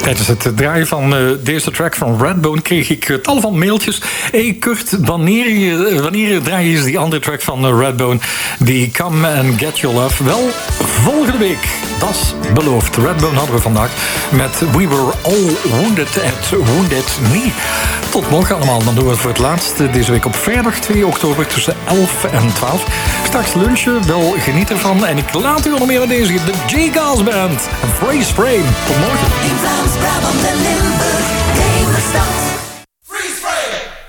Tijdens het draaien van deze track van Redbone kreeg ik tal van mailtjes. Hey Kurt, wanneer draai je die andere track van Redbone? Die Come and Get Your Love. Wel, volgende week. Dat is beloofd. Redbone hadden we vandaag met We Were All Wounded at Wounded Knee. Tot morgen allemaal. Dan doen we het voor het laatst deze week op vrijdag 2 oktober tussen 11 en 12. Straks lunchen, wel geniet ervan. En ik laat u nog meer naar deze, de J-Gas Band. Freeze Frame. Tot morgen.